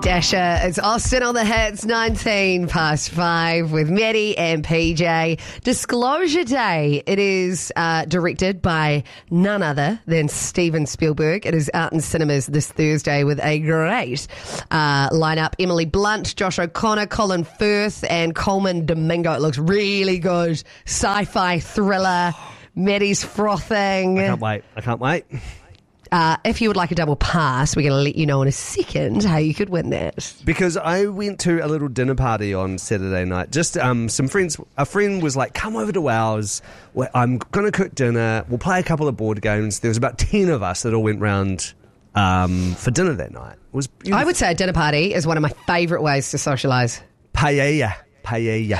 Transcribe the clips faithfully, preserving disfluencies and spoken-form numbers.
Dasher, it's Austin on the hits, nineteen past five with Maddie and P J. Disclosure Day. It is uh, directed by none other than Steven Spielberg. It is out in cinemas this Thursday with a great uh, lineup. Emily Blunt, Josh O'Connor, Colin Firth, and Coleman Domingo. It looks really good. Sci-fi thriller. Maddie's frothing. I can't wait. I can't wait. Uh, if you would like a double pass, we're going to let you know in a second how you could win that. Because I went to a little dinner party on Saturday night. Just um, some friends, a friend was like, come over to ours. I'm going to cook dinner. We'll play a couple of board games. There was about ten of us that all went round um, for dinner that night. It was beautiful. I would say a dinner party is one of my favourite ways to socialise. Paella. Paella.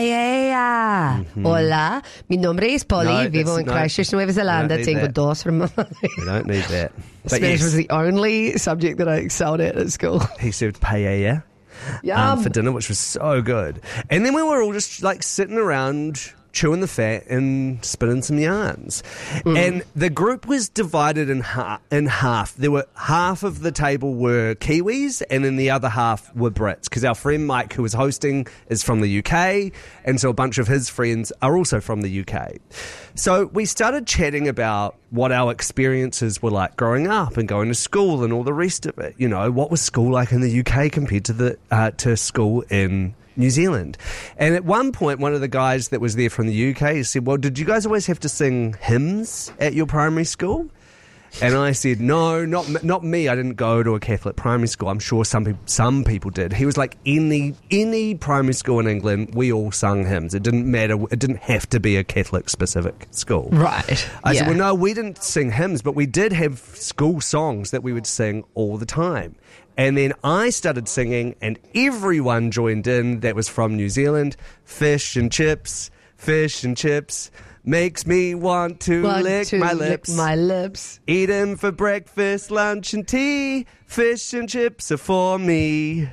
Paella. Mm-hmm. Hola, mi nombre es Polly. No, Vivo en no, Christchurch, Nueva Zelanda. Tengo that. dos hermanos. We don't need that. But Spanish yes, was the only subject that I excelled at at school. he served paella um, for dinner, which was so good. And then we were all just like sitting around chewing the fat and spinning some yarns. Mm. And the group was divided in, ha- in half. There were half of the table were Kiwis and then the other half were Brits, because our friend Mike, who was hosting, is from the U K, and so a bunch of his friends are also from the U K. So we started chatting about what our experiences were like growing up and going to school and all the rest of it. You know, what was school like in the U K compared to the uh, to school in New Zealand. And at one point, one of the guys that was there from the U K said, well, did you guys always have to sing hymns at your primary school? And I said, no, not not me. I didn't go to a Catholic primary school. I'm sure some people, some people did. He was like, any any primary school in England, we all sung hymns. It didn't matter. It didn't have to be a Catholic specific school. Right. I yeah. said, well, no, we didn't sing hymns, but we did have school songs that we would sing all the time. And then I started singing, and everyone joined in that was from New Zealand. Fish and chips, fish and chips, makes me want to Want lick to my lick lips. my lips. Eat 'em for breakfast, lunch and tea. Fish and chips are for me.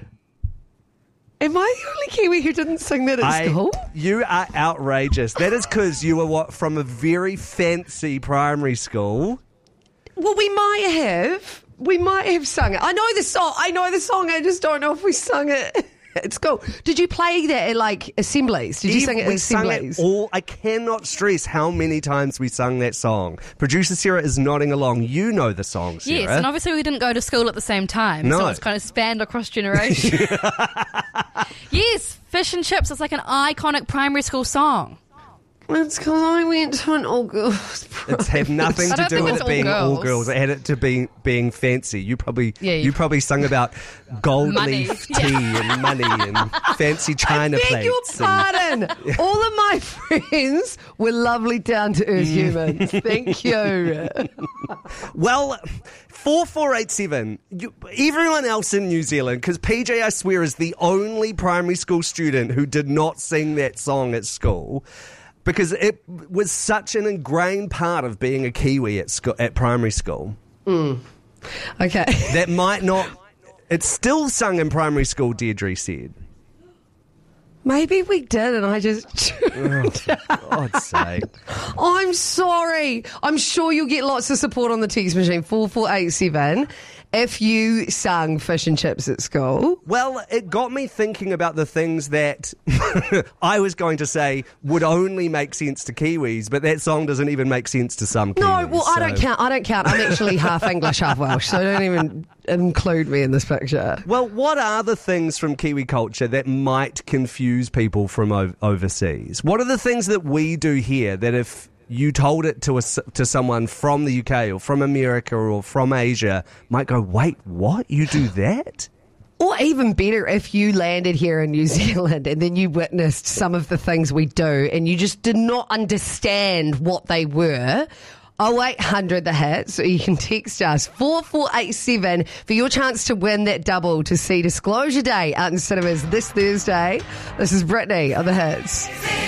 Am I the only Kiwi who didn't sing that at I, school? you are outrageous. That is because you were what, from a very fancy primary school. Well, we might have. We might have sung it. I know the song. I know the song. I just don't know if we sung it at school. Did you play that at like assemblies? Did you Eve, sing it at we assemblies? Sung it all. I cannot stress how many times we sung that song. Producer Sarah is nodding along. You know the song, Sarah. Yes, and obviously we didn't go to school at the same time, No. so it's kind of spanned across generations. Yes, Fish and Chips. It's like an iconic primary school song. It's because I went to an all girls. It's had nothing I to don't do think with it's it all being all girls. girls. It had it to being being fancy. You probably Yeah, you- you probably sung about gold Money. leaf tea and money and fancy china Beg plates. your and- pardon. All of my friends were lovely, down to earth humans. Thank you. Well, four four eight seven. You, everyone else in New Zealand, because P J, I swear, is the only primary school student who did not sing that song at school, because it was such an ingrained part of being a Kiwi at school, at primary school. Mm. Okay. That might not. It's still sung in primary school, Deirdre said. Maybe we did, and I just. Oh, for God's sake. I'm sorry. I'm sure you'll get lots of support on the text machine, four four eight seven, if you sang Fish and Chips at school. Well, it got me thinking about the things that I was going to say would only make sense to Kiwis, but that song doesn't even make sense to some Kiwis. No, well, I so- don't count. I don't count. I'm actually half English, half Welsh, so don't even include me in this picture. Well, what are the things from Kiwi culture that might confuse people from o- overseas? What are the things that we do here that if you told it to a, to someone from the U K or from America or from Asia might go, wait, what? You do that? Or even better, if you landed here in New Zealand and then you witnessed some of the things we do and you just did not understand what they were. oh eight hundred the hit, so you can text us four four eight seven for your chance to win that double to see Disclosure Day out in cinemas this Thursday. This is Brittany on the hits.